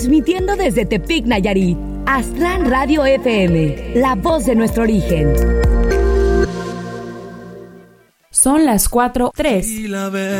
Transmitiendo desde Tepic, Nayarit. Astran Radio FM, la voz de nuestro origen. Son las 4:03.